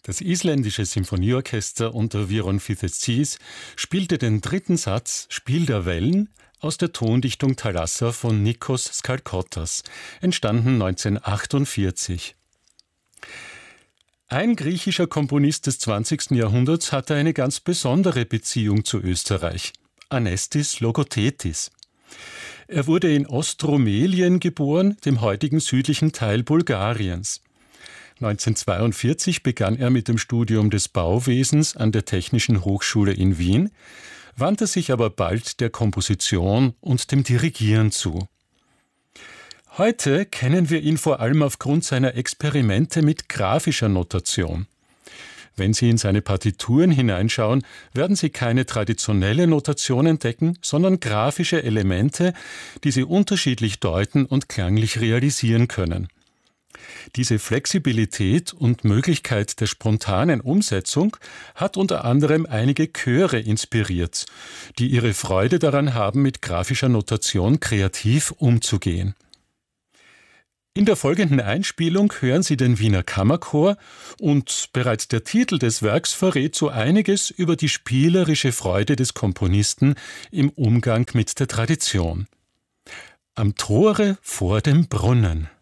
Das isländische Symphonieorchester unter Viron Fithetsis spielte den dritten Satz Spiel der Wellen aus der Tondichtung Thalassa von Nikos Skalkottas, entstanden 1948. Ein griechischer Komponist des 20. Jahrhunderts hatte eine ganz besondere Beziehung zu Österreich: Anestis Logothetis. Er wurde in Ostromelien geboren, dem heutigen südlichen Teil Bulgariens. 1942 begann er mit dem Studium des Bauwesens an der Technischen Hochschule in Wien, wandte sich aber bald der Komposition und dem Dirigieren zu. Heute kennen wir ihn vor allem aufgrund seiner Experimente mit grafischer Notation. Wenn Sie in seine Partituren hineinschauen, werden Sie keine traditionelle Notation entdecken, sondern grafische Elemente, die Sie unterschiedlich deuten und klanglich realisieren können. Diese Flexibilität und Möglichkeit der spontanen Umsetzung hat unter anderem einige Chöre inspiriert, die ihre Freude daran haben, mit grafischer Notation kreativ umzugehen. In der folgenden Einspielung hören Sie den Wiener Kammerchor und bereits der Titel des Werks verrät so einiges über die spielerische Freude des Komponisten im Umgang mit der Tradition. Am Tore vor dem Brunnen.